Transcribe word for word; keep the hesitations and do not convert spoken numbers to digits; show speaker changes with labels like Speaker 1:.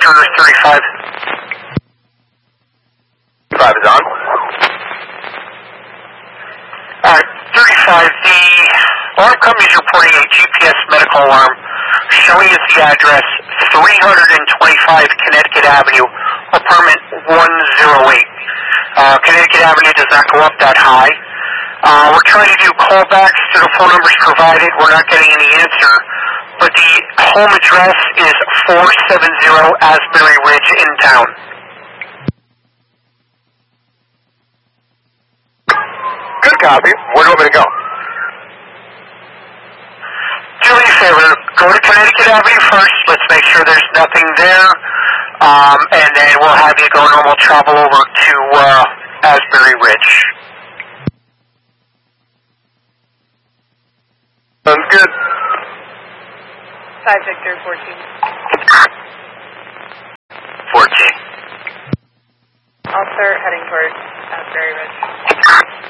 Speaker 1: Victor thirty-five.
Speaker 2: thirty-five is on.
Speaker 1: Alright, thirty-five, the alarm company is reporting a G P S medical alarm showing us the address three twenty-five Connecticut Avenue, apartment one oh eight. Uh, Connecticut Avenue does not go up that high. Uh, we're trying to do callbacks to the phone numbers provided. We're not getting any answer. But the home address is four seventy Asbury Ridge in town.
Speaker 2: Good copy. Where do you want me to go?
Speaker 1: Do me a favor. Go to Connecticut Avenue first. Let's make sure there's nothing there. Um, and then we'll have you go normal travel over to uh, Asbury Ridge.
Speaker 2: Sounds good.
Speaker 3: five Victor fourteen.
Speaker 2: fourteen.
Speaker 3: I'll start heading towards Asbury Ridge.